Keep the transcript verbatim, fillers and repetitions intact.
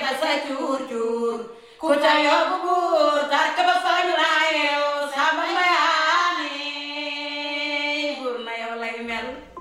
ba sa cuur cuur ku ca yóbbu buur tarka ba soñ laa yeew samba mayaane buur na yow lay mel